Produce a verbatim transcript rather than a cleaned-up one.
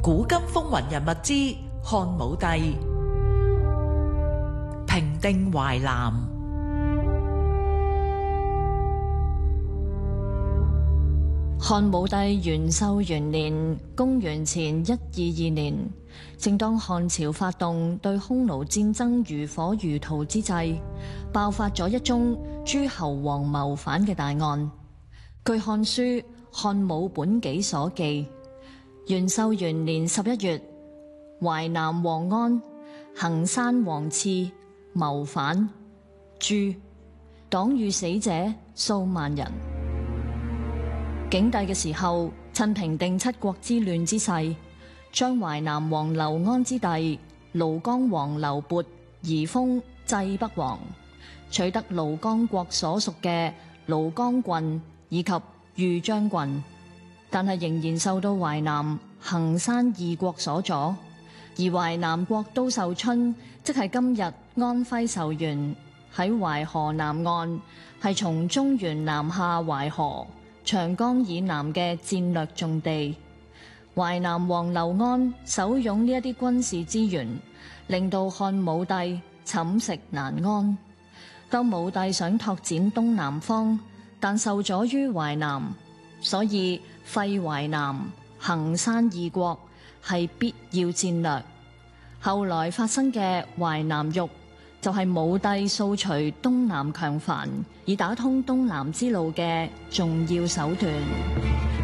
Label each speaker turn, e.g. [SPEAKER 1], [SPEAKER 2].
[SPEAKER 1] 古今風雲人物之漢武帝。平定淮南。
[SPEAKER 2] 漢武帝元狩元年，公元前一二二年，正當漢朝發動對匈奴戰爭如火如荼之際，爆發咗一宗諸侯王謀反嘅大案。據《漢書·漢武本紀》所記，元狩元年十一月，淮南王安、衡山王次謀反，誅，黨羽死者數萬人。景帝嘅時候，趁平定七國之亂之勢，將淮南王劉安之弟廬江王劉勃移封濟北王，取得廬江國所屬嘅廬江郡以及豫章郡，但係仍然受到淮南、衡山二國所阻。而淮南國都壽春，即係今日安徽壽縣，喺淮河南岸，係從中原南下淮河、長江以南嘅戰略重地。淮南王劉安手擁呢一啲軍事資源，令到漢武帝寢食難安。當武帝想拓展東南方，但受阻於淮南，所以廢淮南、衡山二國係必要戰略。後來發生嘅淮南獄，就係武帝掃除東南強藩，以打通東南之路嘅重要手段。